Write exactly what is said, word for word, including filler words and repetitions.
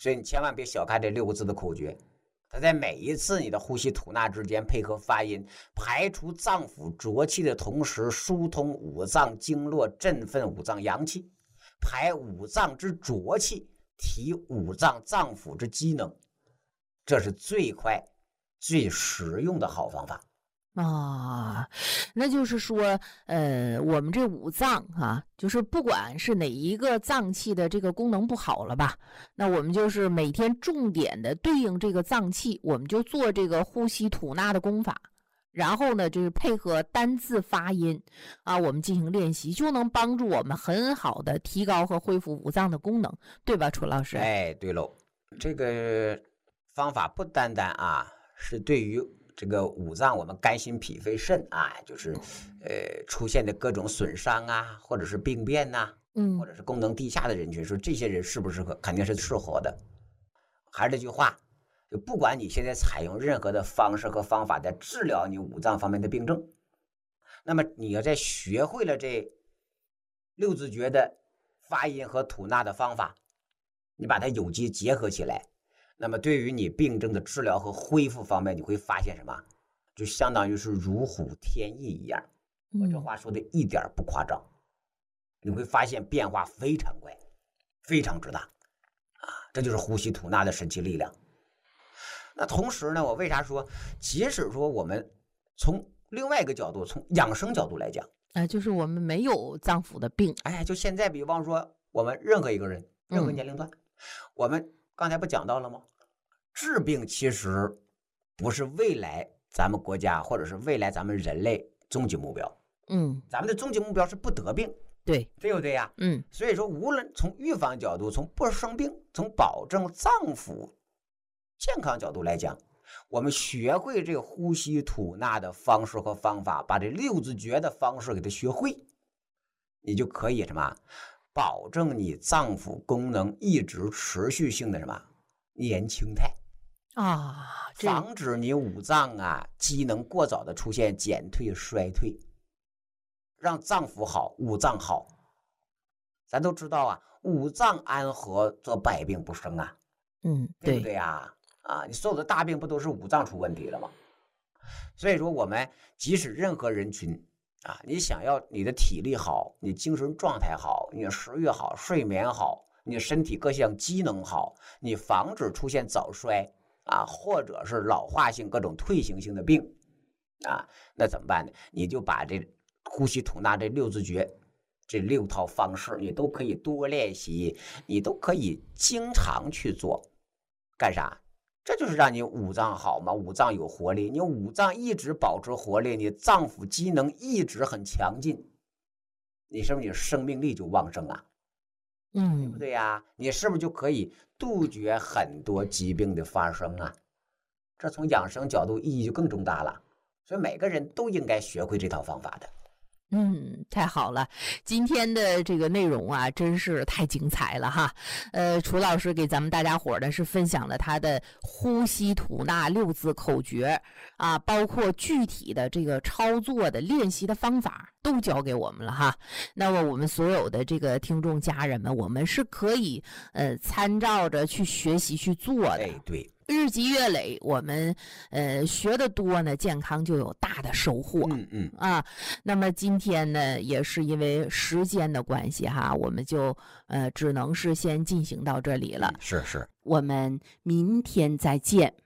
所以你千万别小看这六个字的口诀，它在每一次你的呼吸吐纳之间配合发音，排除脏腑浊气的同时，疏通五脏经络，振奋五脏阳气，排五脏之浊气，提五脏脏腑之机能，这是最快最实用的好方法啊。那就是说呃，我们这五脏啊，就是不管是哪一个脏器的这个功能不好了吧，那我们就是每天重点的对应这个脏器，我们就做这个呼吸吐纳的功法，然后呢就是配合单字发音啊，我们进行练习，就能帮助我们很好的提高和恢复五脏的功能，对吧，楚老师？ 哎，对喽，这个方法不单单啊是对于这个五脏，我们肝心脾肺肾啊，就是呃出现的各种损伤啊，或者是病变呐、啊， 嗯， 或者是功能低下的人群，说这些人适不适合，肯定是适合的。还是这句话，就不管你现在采用任何的方式和方法在治疗你五脏方面的病症，那么你要在学会了这六字诀的发音和吐纳的方法，你把它有机结合起来，那么对于你病症的治疗和恢复方面，你会发现什么？就相当于是如虎添翼一样。我这话说的一点不夸张，你会发现变化非常快，非常之大啊！这就是呼吸吐纳的神奇力量。那同时呢，我为啥说，即使说我们从另外一个角度，从养生角度来讲， 呃，就是我们没有脏腑的病， 哎，就现在比方说我们任何一个人，任何年龄段，嗯、我们刚才不讲到了吗？治病其实不是未来咱们国家或者是未来咱们人类终极目标。 嗯， 咱们的终极目标是不得病， 对， 对不对呀？ 嗯， 所以说，无论从预防角度，从不生病，从保证脏腑健康角度来讲，我们学会这个呼吸吐纳的方式和方法，把这六字诀的方式给它学会，你就可以什么，保证你脏腑功能一直持续性的什么年轻态啊， 防止你五脏啊机能过早的出现减退衰退。让脏腑好，五脏好。咱都知道啊，五脏安和，则百病不生啊。 嗯， 对不对呀？啊，你所有的大病不都是五脏出问题了吗？所以说，我们即使任何人群啊，你想要你的体力好，你精神状态好，你食欲好，睡眠好，你身体各项机能好，你防止出现早衰啊，或者是老化性各种退行性的病啊，那怎么办呢？你就把这呼吸吐纳这六字诀这六套方式你都可以多练习，你都可以经常去做。干啥？这就是让你五脏好嘛，五脏有活力，你五脏一直保持活力，你脏腑机能一直很强劲，你是不是你生命力就旺盛啊？ 嗯， 对不对呀？你是不是就可以杜绝很多疾病的发生啊？这从养生角度意义就更重大了，所以每个人都应该学会这套方法的。 嗯，太好了，今天的这个内容啊，真是太精彩了哈。呃，楚老师给咱们大家伙儿呢是分享了他的呼吸吐纳六字口诀啊，包括具体的这个操作的练习的方法都教给我们了哈。那么我们所有的这个听众家人们，我们是可以呃参照着去学习去做的。 哎，对。 日积月累，我们呃学的多呢，健康就有大的收获。 嗯嗯啊，那么今天呢，也是因为时间的关系哈，我们就呃只能是先进行到这里了。 是是， 我们明天再见。